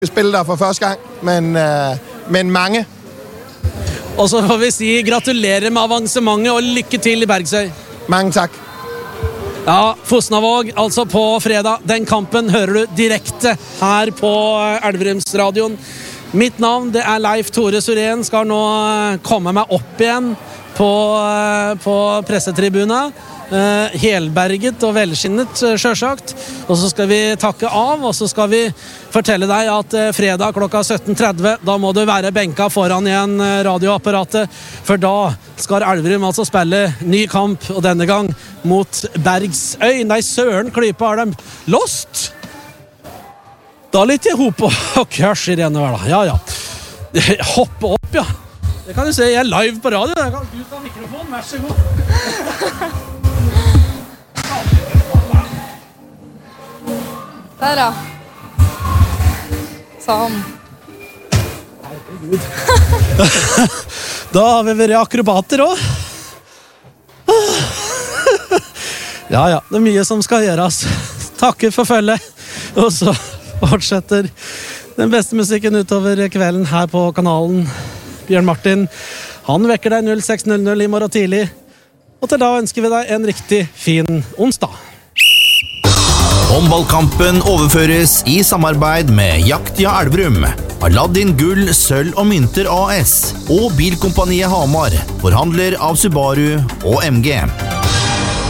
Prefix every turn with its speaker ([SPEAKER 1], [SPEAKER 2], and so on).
[SPEAKER 1] Spille der for første gang, men mange.
[SPEAKER 2] Og så får vi si gratulerer med avansementet og lykke til i Bergsøy.
[SPEAKER 1] Mange takk.
[SPEAKER 2] Ja, Fosnavåg, altså på fredag. Den kampen hører du direkte her på Elverumsradioen. Mitt navn, det er Leif Tore Surén, skal nå komme meg opp igjen på pressetribunen. Helberget og velskinnet, selvsagt. Og så skal vi takke av, og så skal vi fortelle deg at fredag klokka 17.30, da må du være benka foran igjen radioapparatet, for da skal Elverum altså spille ny kamp, og denne gang mot Bergsøy. Nei, Søren Klype har dem lost! Da litt i hop og kørs i rene hver da. Ja. Hoppe opp, ja. Det kan du se, jeg er live på radio. Jeg kan ut av mikrofonen, vær så god.
[SPEAKER 3] Der da. Sånn.
[SPEAKER 2] Da har vi vært akrobater også. Ja, det er mye som skal gjøres. Takker for følget. Og så fortsetter den beste musikken utover kvelden her på kanalen. Bjørn Martin, han vekker deg 06:00 i morgen tidlig. Og til da ønsker vi deg en riktig fin onsdag.
[SPEAKER 4] Håndballkampen overføres i samarbeid med Jaktia Elverum, Aladdin Gull, Sølv og Mynter AS og Bilkompaniet Hamar, forhandler av Subaru og MG.